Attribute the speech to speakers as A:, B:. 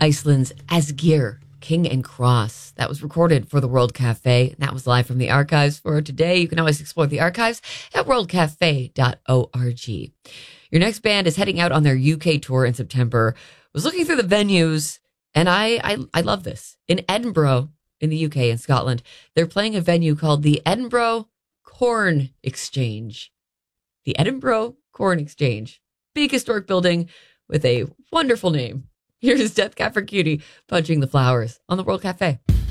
A: Iceland's Asgir, King and Cross. That was recorded for the World Cafe. And that was live from the archives for today. You can always explore the archives at worldcafe.org. Your next band is heading out on their UK tour in September. Was looking through the venues, and I love this. In Edinburgh, in the UK, in Scotland, they're playing a venue called the Edinburgh Corn Exchange. The Edinburgh Corn Exchange. Big historic building with a wonderful name. Here's Death Cab for Cutie punching the flowers on the World Cafe.